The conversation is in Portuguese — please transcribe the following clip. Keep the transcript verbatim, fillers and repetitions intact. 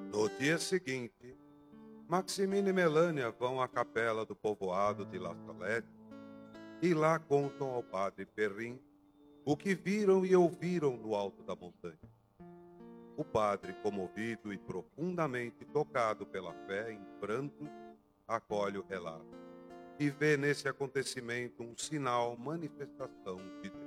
No dia seguinte, Maximina e Melânia vão à capela do povoado de La Salette e lá contam ao padre Perrin o que viram e ouviram no alto da montanha. O padre, comovido e profundamente tocado pela fé, em prantos, acolhe o relato e vê nesse acontecimento um sinal, manifestação de